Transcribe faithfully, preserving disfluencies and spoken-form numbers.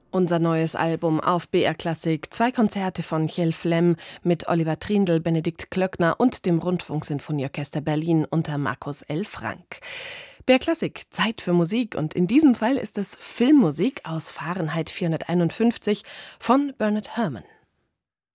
Unser neues Album auf B R Klassik, zwei Konzerte von Kjell Flem mit Oliver Trindl, Benedikt Klöckner und dem Rundfunksinfonieorchester Berlin unter Markus L. Frank. B R Klassik, Zeit für Musik, und in diesem Fall ist es Filmmusik aus Fahrenheit vierhunderteinundfünfzig von Bernard Herrmann.